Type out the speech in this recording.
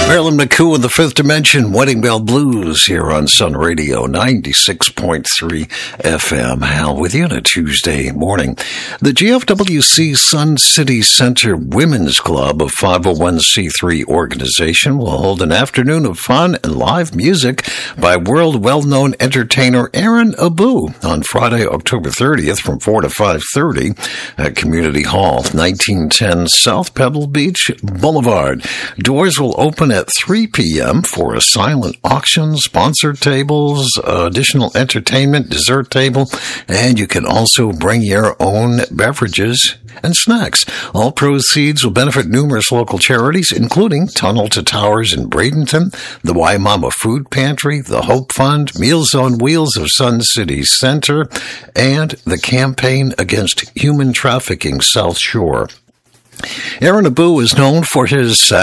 Marilyn McCoo in the Fifth Dimension, Wedding Bell Blues here on Sun Radio 96.3 FM. Hal with you on a Tuesday morning. The GFWC Sun City Center Women's Club, a 501c3 organization, will hold an afternoon of fun and live music by world well-known entertainer Aaron Abu on Friday, October 30th from 4 to 5:30 at Community Hall, 1910 South Pebble Beach Boulevard. Doors will open at 3 p.m. for a silent auction, sponsored tables, additional entertainment, dessert table, and you can also bring your own beverages and snacks. All proceeds will benefit numerous local charities, including Tunnel to Towers in Bradenton, the Waimama Food Pantry, the Hope Fund, Meals on Wheels of Sun City Center, and the Campaign Against Human Trafficking South Shore. Aaron Abu is known for his